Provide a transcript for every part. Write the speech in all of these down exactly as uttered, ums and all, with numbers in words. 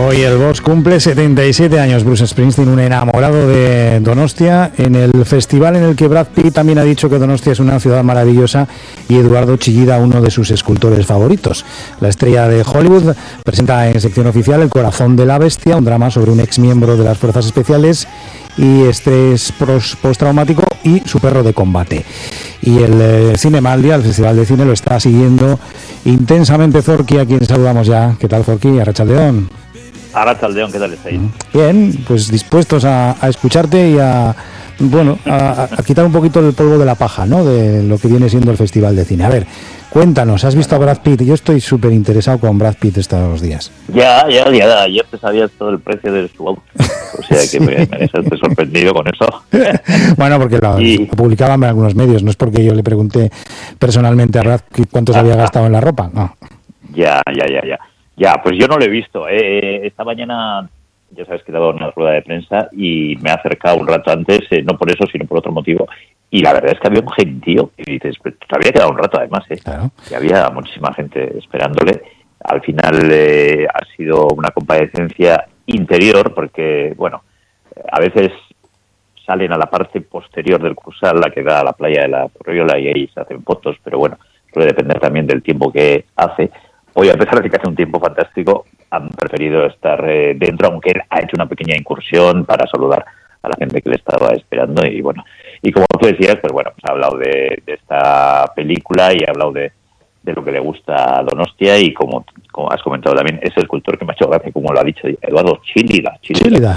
Hoy el boss cumple setenta y siete años. Bruce Springsteen, un enamorado de Donostia, en el festival en el que Brad Pitt también ha dicho que Donostia es una ciudad maravillosa, y Eduardo Chillida, uno de sus escultores favoritos. La estrella de Hollywood presenta en sección oficial El corazón de la bestia, un drama sobre un exmiembro de las fuerzas especiales y estrés postraumático y su perro de combate. Y el eh, Cinemaldia, el Festival de Cine, lo está siguiendo intensamente Zorki, a quien saludamos ya. ¿Qué tal, Zorki? Arratsaldeon. Arratsaldeon, ¿qué tal estáis? Bien, pues dispuestos a, a escucharte y a, bueno, a, a quitar un poquito el polvo de la paja, ¿no?, de lo que viene siendo el Festival de Cine. A ver, cuéntanos, ¿has visto a Brad Pitt? Yo estoy súper interesado con Brad Pitt estos días. Ya, ya, ya, ayer te sabías todo el precio de su auto, o sea que me, me he sorprendido con eso. Bueno, porque lo, y... lo publicaban en algunos medios, no es porque yo le pregunté personalmente a Brad Pitt cuánto se había gastado en la ropa, no. Ya, ya, ya, ya. Ya, pues yo no lo he visto. Eh, esta mañana, ya sabes que he dado una rueda de prensa y me he acercado un rato antes, eh, no por eso, sino por otro motivo. Y la verdad es que había un gentío, y dices, pues, había quedado un rato además, ¿eh? Claro. Y había muchísima gente esperándole. Al final eh, ha sido una comparecencia interior, porque, bueno, a veces salen a la parte posterior del Cursal, la que da a la playa de la Porriola, y ahí se hacen fotos, pero bueno, suele depender también del tiempo que hace. Hoy, a pesar de que hace un tiempo fantástico, han preferido estar eh, dentro, aunque él ha hecho una pequeña incursión para saludar a la gente que le estaba esperando. Y bueno, y como tú decías, pues bueno, pues ha hablado de, de esta película y ha hablado de, de lo que le gusta a Donostia, y como, como has comentado también, ese escultor que me ha hecho gracia, como lo ha dicho Eduardo Chillida. Chillida.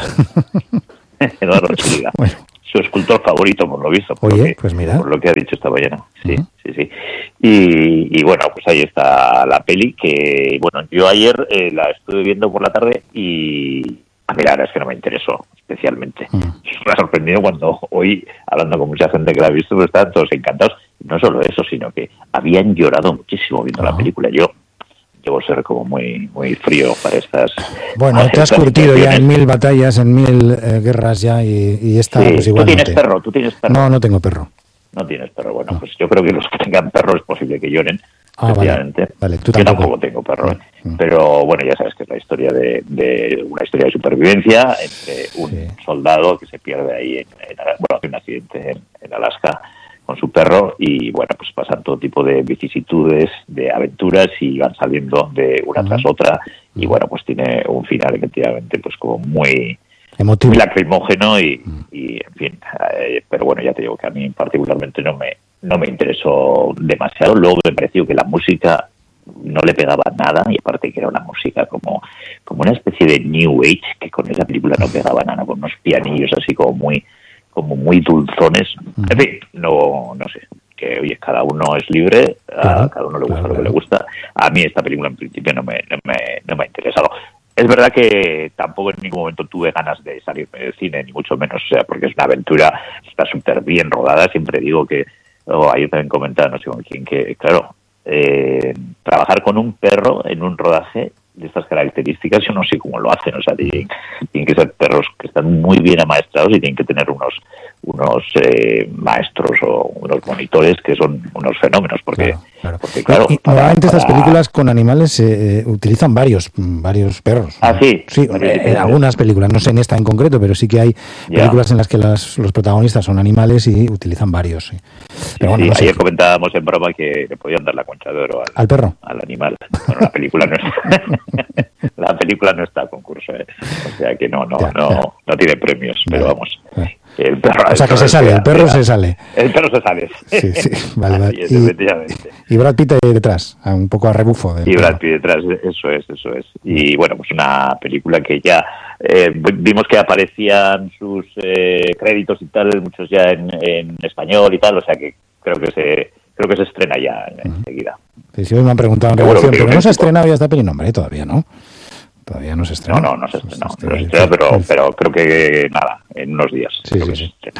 Eduardo Chillida. Bueno. Su escultor favorito, por lo visto. Por Oye, lo que, pues mira. Por lo que ha dicho esta mañana. Sí, uh-huh. sí, sí. Y, y bueno, pues ahí está la peli, que, bueno, yo ayer eh, la estuve viendo por la tarde y a mí la verdad es que no me interesó especialmente. Uh-huh. Me ha sorprendido cuando hoy, hablando con mucha gente que la ha visto, pues estaban todos encantados. No solo eso, sino que habían llorado muchísimo viendo uh-huh. la película. Yo debo ser como muy muy frío para estas... Bueno, para te has curtido ya en mil batallas, en mil eh, guerras ya, y, y esta sí, pues igual. ¿Tú tienes no te... perro? ¿Tú tienes perro? No, no tengo perro. No tienes perro. Bueno, no. Pues yo creo que los que tengan perro es posible que lloren. Ah, efectivamente. Vale, vale. ¿Tú yo tampoco? tampoco tengo perro. ¿eh? Mm. Pero bueno, ya sabes que es la historia de, de una historia de supervivencia entre un sí. soldado que se pierde ahí, en, en, bueno, hace un accidente en, en Alaska con su perro, y bueno, pues pasan todo tipo de vicisitudes, de aventuras, y van saliendo de una uh-huh. tras otra, y bueno, pues tiene un final efectivamente pues como muy emotivo, muy lacrimógeno, y, uh-huh. y en fin, eh, pero bueno, ya te digo que a mí particularmente no me no me interesó demasiado. Luego me pareció que la música no le pegaba nada, y aparte que era una música como como una especie de New Age, que con esa película no pegaba nada, con unos pianillos así como muy como muy dulzones. En fin, no no sé, que oye, cada uno es libre, claro, a cada uno le gusta claro, lo que claro. le gusta. A mí esta película en principio no me no me, no me ha interesado. Es verdad que tampoco en ningún momento tuve ganas de salirme del cine, ni mucho menos, o sea, porque es una aventura, está súper bien rodada. Siempre digo que, oh, ayer también comentaba, no sé con quién, que claro, eh, trabajar con un perro en un rodaje de estas características, yo no sé cómo lo hacen, o sea, tienen, tienen que ser perros que están muy bien amaestrados, y tienen que tener unos unos eh, maestros o unos monitores que son unos fenómenos, porque claro, claro. Porque, claro y, para, normalmente para... estas películas con animales eh, utilizan varios varios perros. Ah, sí. Sí, eh, en algunas películas, no sé en esta en concreto, pero sí que hay películas ya. en las que las, los protagonistas son animales y utilizan varios. Sí. Pero sí, bueno, sí. No sé. Ayer comentábamos en broma que le podían dar la concha de oro al, al perro, al animal. Bueno, la película no es la película no está a concurso, ¿eh? O sea que no no ya, no ya. no tiene premios, vale, pero vamos. Vale. El perro, o sea el que se sale, queda, el perro queda. se sale. El perro se sale. Sí, sí, vale, vale. Es, y, efectivamente. y Brad Pitt ahí detrás, un poco a rebufo. Y Brad Pitt detrás, eso es, eso es. Y bueno, pues una película que ya eh, vimos que aparecían sus eh, créditos y tal, muchos ya en, en español y tal, o sea que creo que se creo que se estrena ya uh-huh. enseguida. Sí, sí, hoy me han preguntado en relación, bueno, pero no se ha estrenado ya esta peli, no, hombre, todavía no. Todavía no se estrena. No, no, no se estrena. No se estrena, pero, pero creo que nada, en unos días. Sí, creo sí, que sí. se estrena.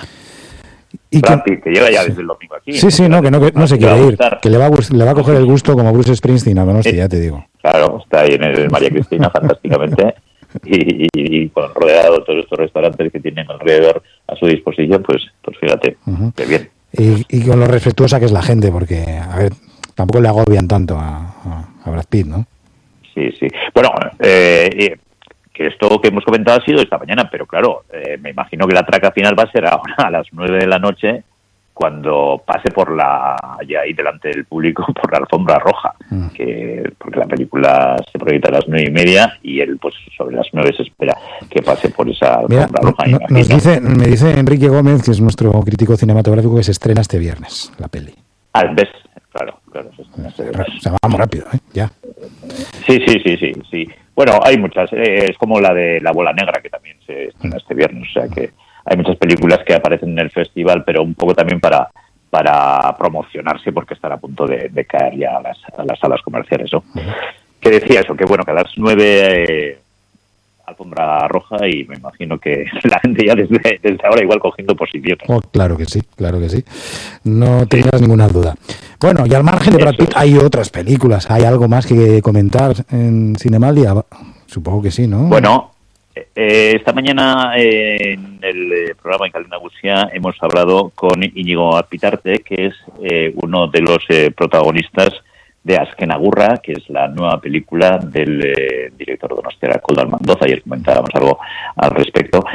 Y Brad que, Pitt, que llega ya desde el domingo aquí. Sí, sí, no, que no, que no se quiere ir, que le va, a, le va a coger el gusto como Bruce Springsteen a Donostia, ya te digo. Claro, está ahí en el María Cristina fantásticamente, y, y, y con rodeado todos estos restaurantes que tienen alrededor a su disposición, pues, pues fíjate, uh-huh. qué bien. Y, y con lo respetuosa que es la gente, porque, a ver, tampoco le agobian tanto a, a, a Brad Pitt, ¿no? Sí, sí. Bueno, eh, que esto que hemos comentado ha sido esta mañana, pero claro, eh, me imagino que la traca final va a ser ahora a las nueve de la noche, cuando pase por la, ya ahí delante del público, por la alfombra roja, mm. que porque la película se proyecta a las nueve y media y él, pues sobre las nueve se espera que pase por esa alfombra Mira, roja. No, nos dice, me dice Enrique Gómez, que es nuestro crítico cinematográfico, que se estrena este viernes, la peli. Ah, ¿ves? Claro, claro. Se estrena este viernes. O sea, vamos rápido, ¿eh? Ya. Sí, sí, sí, sí, sí. Bueno, hay muchas, eh, es como la de La Bola Negra, que también se estrena este viernes, o sea que hay muchas películas que aparecen en el festival, pero un poco también para para promocionarse, porque están a punto de, de caer ya a las, a las salas comerciales, ¿no? Uh-huh. Que decía eso, que bueno, que a las nueve eh, alfombra roja, y me imagino que la gente ya desde, desde ahora igual cogiendo posiciones. Oh, claro que sí, claro que sí. No tengas sí. ninguna duda. Bueno, y al margen de Brad Pitt hay otras películas. ¿Hay algo más que comentar en Cinemaldia? Supongo que sí, ¿no? Bueno, Eh, esta mañana eh, en el eh, programa en Calenda Busia hemos hablado con Íñigo Azpitarte, que es eh, uno de los eh, protagonistas de Azken Agurra, que es la nueva película del eh, director donostiarra Koldo Almandoz. Ayer comentábamos algo al respecto.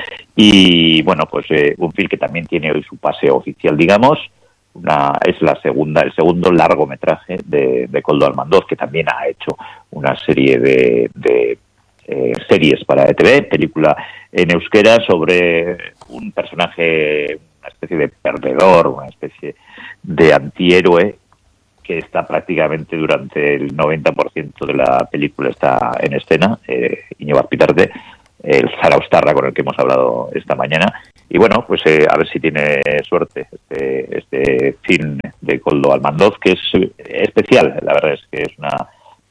Y bueno, pues eh, un film que también tiene hoy su paseo oficial, digamos. Una, es la segunda, el segundo largometraje de, de Koldo Almandoz, que también ha hecho una serie de, de Eh, series para E T V, película en euskera sobre un personaje, una especie de perdedor, una especie de antihéroe que está prácticamente durante el noventa por ciento de la película está en escena, eh, Íñigo Azpitarte, el Zaraustarra con el que hemos hablado esta mañana. Y bueno, pues eh, a ver si tiene suerte este, este film de Koldo Almandoz, que es especial, la verdad es que es una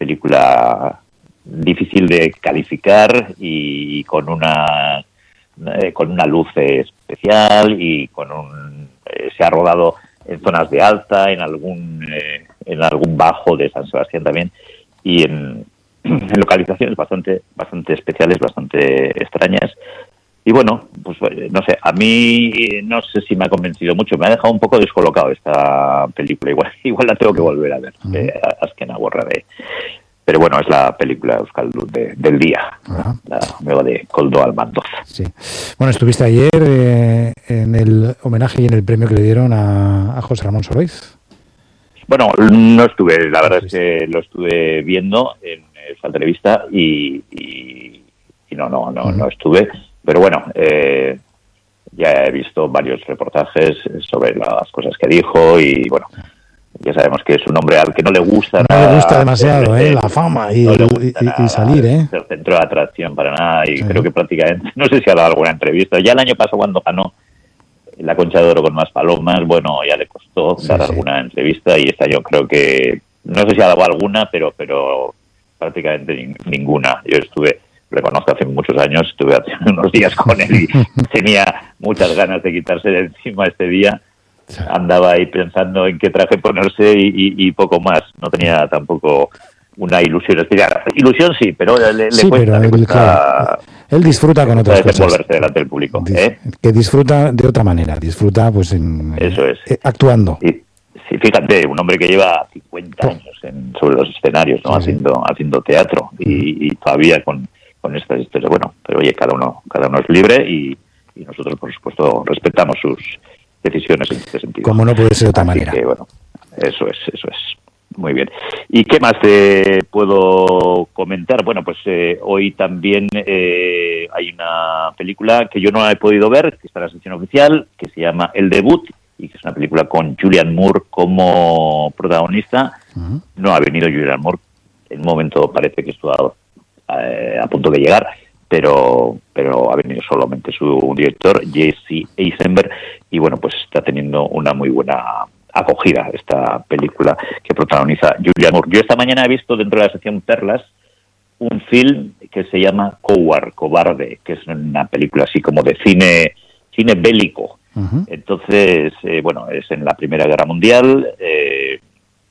película difícil de calificar y con una eh, con una luz especial y con un eh, se ha rodado en zonas de alta, en algún eh, en algún bajo de San Sebastián también, y en, en localizaciones bastante bastante especiales, bastante extrañas. Y bueno, pues no sé, a mí no sé si me ha convencido mucho, me ha dejado un poco descolocado esta película, igual igual la tengo que volver a ver, uh-huh. eh, Azken Agurra de Pero bueno, es la película Euskaldun de, del día, uh-huh. la nueva de Koldo Almandoz. Sí. Bueno, estuviste ayer eh, en el homenaje y en el premio que le dieron a, a José Ramón Soroiz. Bueno, no estuve, la verdad es que lo estuve viendo en esa entrevista y, y, y no, no, no, uh-huh. no estuve. Pero bueno, eh, ya he visto varios reportajes sobre las cosas que dijo y bueno... Ya sabemos que es un hombre al que no le gusta no nada. No le gusta demasiado, ¿eh? La fama y, no y, y salir, ¿eh? Ser centro de atracción para nada. Y sí. creo que prácticamente, no sé si ha dado alguna entrevista. Ya el año pasado, cuando ganó la Concha de Oro con Más Palomas, bueno, ya le costó sí, dar sí. alguna entrevista. Y esta yo creo que, no sé si ha dado alguna, pero pero prácticamente ninguna. Yo estuve, reconozco, hace muchos años, estuve hace unos días con él y tenía muchas ganas de quitarse de encima este día. Andaba ahí pensando en qué traje ponerse y, y, y poco más. No tenía tampoco una ilusión especial. Ilusión sí, pero le, sí, le cuesta, pero le él, cuesta claro, él disfruta con otras cosas. Desenvolverse delante del público. ¿eh? Que disfruta de otra manera, disfruta pues en, Eso es. Eh, actuando. Y, sí, fíjate, un hombre que lleva cincuenta años en, sobre los escenarios, ¿no? Sí, haciendo sí. haciendo teatro y, y todavía con, con estas historias. Bueno, pero oye, cada uno cada uno es libre y, y nosotros, por supuesto, respetamos sus decisiones en este sentido. Como no puede ser de otra Así manera. Que, bueno, eso es, eso es. Muy bien. ¿Y qué más te puedo comentar? Bueno, pues eh, hoy también eh, hay una película que yo no la he podido ver, que está en la sección oficial, que se llama El Debut, y que es una película con Julianne Moore como protagonista. Uh-huh. No ha venido Julianne Moore, en un momento parece que estuvo eh, a punto de llegar, pero pero ha venido solamente su director, Jesse Eisenberg, y bueno, pues está teniendo una muy buena acogida esta película que protagoniza Julianne Moore. Yo esta mañana he visto dentro de la sección Perlas un film que se llama Coward, Cobarde, que es una película así como de cine cine bélico. Uh-huh. Entonces, eh, bueno, es en la Primera Guerra Mundial, eh,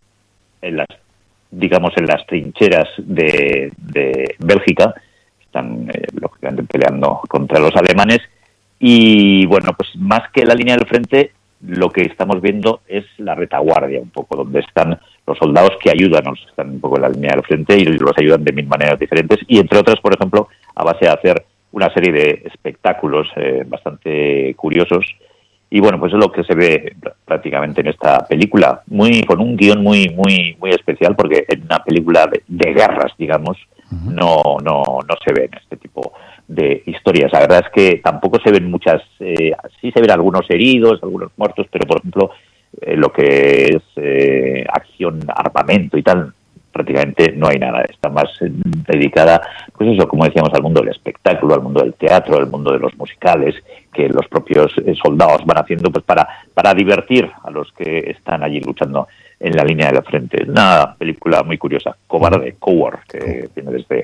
en las, digamos, en las trincheras de, de Bélgica. Están, eh, lógicamente, peleando contra los alemanes. Y, bueno, pues más que la línea del frente, lo que estamos viendo es la retaguardia, un poco, donde están los soldados que ayudan, los que están un poco en la línea del frente y los ayudan de mil maneras diferentes. Y, entre otras, por ejemplo, a base de hacer una serie de espectáculos eh, bastante curiosos. Y bueno, pues es lo que se ve prácticamente en esta película, muy con un guión muy muy muy especial, porque en una película de, de guerras, digamos, uh-huh. no no no se ven este tipo de historias. La verdad es que tampoco se ven muchas, eh, sí se ven algunos heridos, algunos muertos, pero por ejemplo eh, lo que es eh, acción, armamento y tal, prácticamente no hay nada. Está más eh, dedicada, pues eso, como decíamos, al mundo del espectáculo, al mundo del teatro, al mundo de los musicales, que los propios eh, soldados van haciendo pues para para divertir a los que están allí luchando en la línea de la frente. Es una película muy curiosa, Cobarde, Coward, que viene desde,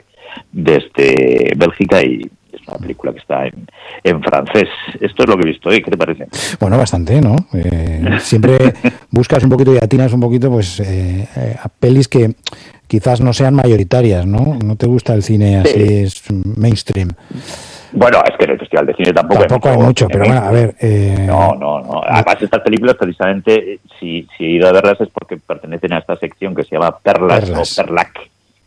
desde Bélgica y es una película que está en, en francés. Esto es lo que he visto hoy. ¿Qué te parece? Bueno, bastante, ¿no? Eh, siempre buscas un poquito y atinas un poquito pues eh, a pelis que quizás no sean mayoritarias, ¿no? ¿No te gusta el cine así, sí. es mainstream? Bueno, es que en el Festival de Cine tampoco, tampoco hay mucho, hay mucho pero bueno, a ver... Eh... No, no, no. Además, estas películas, precisamente, si, si he ido a verlas es porque pertenecen a esta sección que se llama Perlas, Perlas. o Perlac,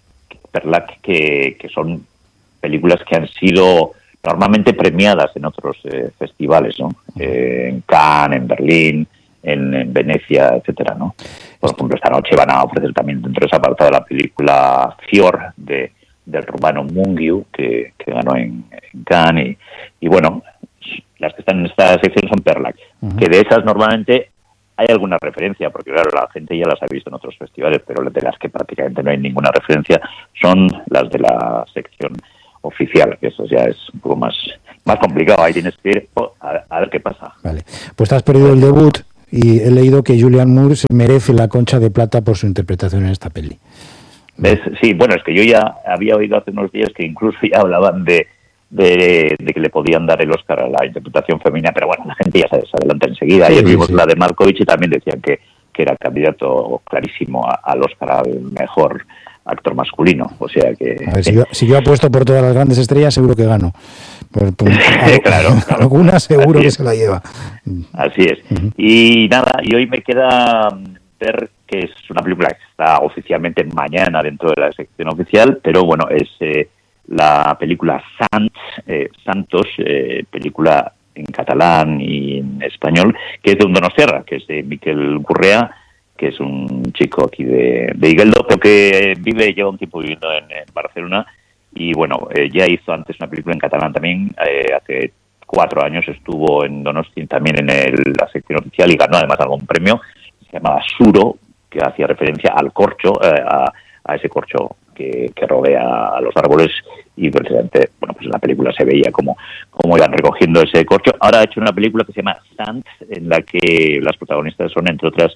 Perlac que, que son películas que han sido normalmente premiadas en otros eh, festivales, ¿no? Eh, en Cannes, en Berlín, en, en Venecia, etcétera, ¿no? Por ejemplo, esta noche van a ofrecer también dentro de ese apartado la película Fior de del rumano Mungiu, que, que ganó en, en Cannes, y, y bueno, las que están en esta sección son Perlac, uh-huh. que de esas normalmente hay alguna referencia, porque claro, la gente ya las ha visto en otros festivales, pero de las que prácticamente no hay ninguna referencia son las de la sección oficial, que eso ya es un poco más, más complicado, ahí tienes que ir oh, a, a ver qué pasa. Vale, pues te has perdido el debut y he leído que Julianne Moore se merece la Concha de Plata por su interpretación en esta peli. ¿Ves? Sí, bueno, es que yo ya había oído hace unos días que incluso ya hablaban de, de, de que le podían dar el Oscar a la interpretación femenina, pero bueno, la gente ya se, se adelanta enseguida. Sí, Ayer sí, vimos sí. la de Malkovich y también decían que, que era candidato clarísimo a, al Oscar al mejor actor masculino, o sea que... A ver, si yo, si yo apuesto por todas las grandes estrellas, seguro que gano. Por, por, claro, claro. Alguna seguro Así que es. se la lleva. Así es. Uh-huh. Y nada, y hoy me queda ver que es una película que está oficialmente mañana dentro de la sección oficial, pero bueno, es eh, la película Sant, eh, Santos, eh, película en catalán y en español, que es de un donostiarra, que es de Miquel Gurrea, que es un chico aquí de, de Igueldo, pero que vive, lleva un tiempo viviendo en, en Barcelona, y bueno, eh, ya hizo antes una película en catalán también, eh, hace cuatro años estuvo en Donosti también en el, la sección oficial y ganó además algún premio, se llamaba Suro, que hacía referencia al corcho, eh, a, a ese corcho que, que rodea a los árboles, y precisamente, bueno, pues en la película se veía cómo, cómo iban recogiendo ese corcho. Ahora ha hecho una película que se llama Sant, en la que las protagonistas son, entre otras,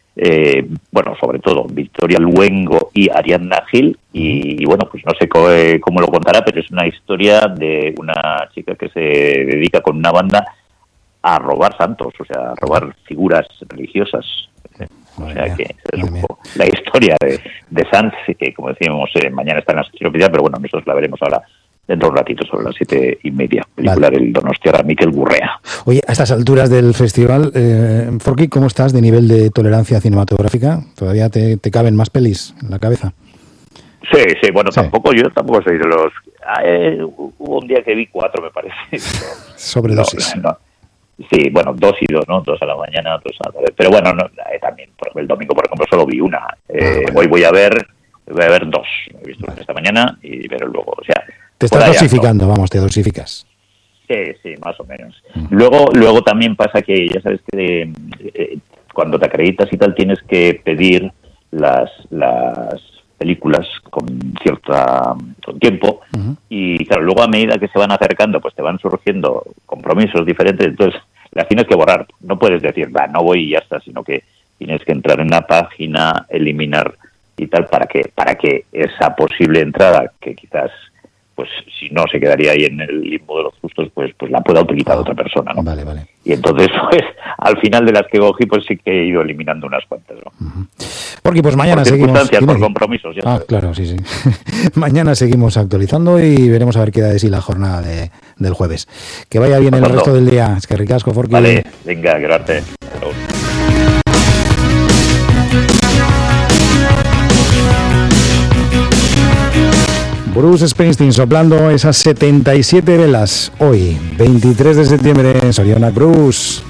eh, bueno, sobre todo Victoria Luengo y Ariadna Gil, y, y bueno, pues no sé cómo, eh, cómo lo contará, pero es una historia de una chica que se dedica con una banda a robar santos, o sea, a robar figuras religiosas. O sea que es un poco la historia de, de Sanz, que como decíamos, eh, mañana está en la sección oficial, pero bueno, nosotros la veremos ahora dentro de un ratito, sobre las siete y media. Película vale. del donostiarra Miquel Gurrea. Oye, a estas alturas del festival, eh, Forky, ¿cómo estás de nivel de tolerancia cinematográfica? ¿Todavía te, te caben más pelis en la cabeza? Sí, sí, bueno, sí. tampoco, yo tampoco soy de los... Eh, hubo un día que vi cuatro, me parece. Sobredosis. No, no. Sí, bueno, dos y dos, ¿no? Dos a la mañana, dos a la tarde. Pero bueno, no, eh, también, por ejemplo, el domingo, por ejemplo, solo vi una. Eh, ah, bueno. Hoy voy a ver voy a ver dos. He visto una esta mañana y pero luego, o sea... Te estás dosificando, no. vamos, te dosificas. Sí, sí, más o menos. Mm. Luego luego también pasa que, ya sabes que eh, cuando te acreditas y tal, tienes que pedir las... las películas con cierta con tiempo uh-huh. y claro, luego a medida que se van acercando pues te van surgiendo compromisos diferentes, entonces las tienes que borrar, no puedes decir, va, no voy y ya está, sino que tienes que entrar en la página, eliminar y tal, para que para que esa posible entrada, que quizás pues si no se quedaría ahí en el limbo de los justos, pues pues la pueda utilizar oh, otra persona, ¿no? Vale, vale. Y entonces, pues, al final de las que cogí, pues sí que he ido eliminando unas cuantas, ¿no? Uh-huh. Porque pues mañana por seguimos... circunstancias, por compromisos, ya Ah, sabes. claro, sí, sí. Mañana seguimos actualizando y veremos a ver qué da de sí la jornada de, del jueves. Que vaya bien el resto del día. Es que ricasco, Forky. Vale, venga, gracias. Hello. Bruce Springsteen soplando esas setenta y siete velas hoy, veintitrés de septiembre, en Sorionak, Bruce.